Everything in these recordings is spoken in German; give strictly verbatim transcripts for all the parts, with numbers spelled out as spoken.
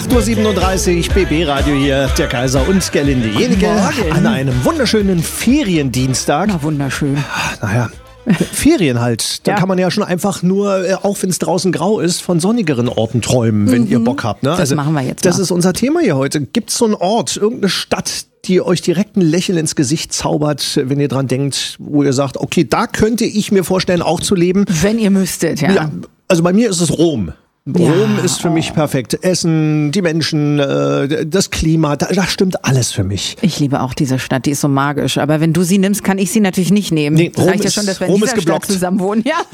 acht Uhr siebenunddreißig, B B-Radio hier, der Kaiser und Gerlinde Jenike an einem wunderschönen Feriendienstag. Na, wunderschön. Naja, Ferien halt. Da Ja. kann man ja schon einfach nur, äh, auch wenn es draußen grau ist, von sonnigeren Orten träumen, wenn ihr Bock habt. Ne? Das machen wir jetzt Das mal. ist unser Thema hier heute. Gibt es so einen Ort, irgendeine Stadt, die euch direkt ein Lächeln ins Gesicht zaubert, wenn ihr dran denkt, wo ihr sagt, okay, da könnte ich mir vorstellen, auch zu leben? Wenn ihr müsstet, ja. Ja, also bei mir ist es Rom. Ja, Rom ist für mich perfekt. Essen, die Menschen, äh, das Klima, da, da stimmt alles für mich. Ich liebe auch diese Stadt, die ist so magisch. Aber wenn du sie nimmst, kann ich sie natürlich nicht nehmen. Nee, das Rom reicht ja ist- schon, dass wir Rom in ist dieser Stadt geblockt. zusammen wohnen. Ja.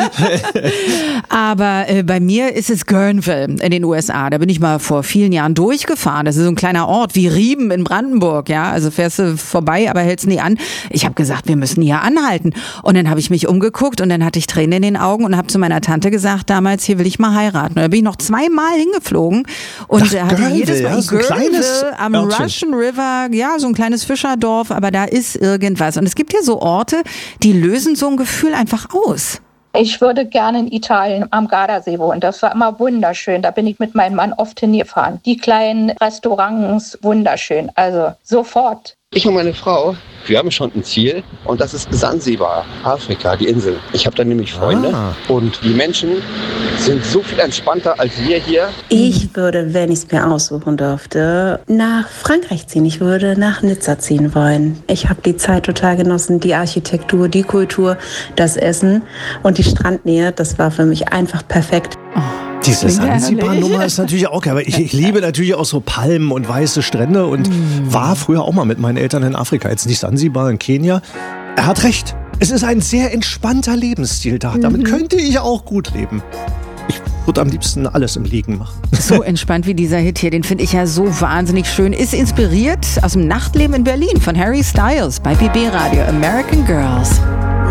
Aber äh, bei mir ist es Guerneville in den U S A. Da bin ich mal vor vielen Jahren durchgefahren. Das ist so ein kleiner Ort wie Rieben in Brandenburg. Ja, also fährst du vorbei, aber hältst nie an. Ich habe gesagt, wir müssen hier anhalten. Und dann habe ich mich umgeguckt und dann hatte ich Tränen in den Augen und habe zu meiner Tante gesagt, damals, hier will ich mal heiraten. Und da bin ich noch zweimal hingeflogen und Ach, äh, hatte Guerneville, jedes Mal ja, so ein kleines Guerneville am Örtchen. Russian River, ja, so ein kleines Fischerdorf, aber da ist irgendwas. Und es gibt ja so Orte, die lösen so ein Gefühl einfach aus. Ich würde gerne in Italien am Gardasee wohnen. Das war immer wunderschön. Da bin ich mit meinem Mann oft hingefahren. Die kleinen Restaurants, wunderschön. Also sofort. Ich und meine Frau, wir haben schon ein Ziel und das ist Sansibar, Afrika, die Insel. Ich habe da nämlich Freunde Ah. und die Menschen sind so viel entspannter als wir hier. Ich würde, wenn ich es mir aussuchen dürfte, nach Frankreich ziehen. Ich würde nach Nizza ziehen wollen. Ich habe die Zeit total genossen, die Architektur, die Kultur, das Essen und die Strandnähe. Das war für mich einfach perfekt. Diese Klingt herrlich. Sansibar-Nummer ist natürlich auch geil. Aber ich, ich liebe natürlich auch so Palmen und weiße Strände und war früher auch mal mit meinen Eltern in Afrika. Jetzt nicht Sansibar, in Kenia. Er hat recht. Es ist ein sehr entspannter Lebensstil da. Damit könnte ich auch gut leben. Ich würde am liebsten alles im Liegen machen. So entspannt wie dieser Hit hier, den finde ich ja so wahnsinnig schön. Ist inspiriert aus dem Nachtleben in Berlin von Harry Styles bei B B Radio American Girls.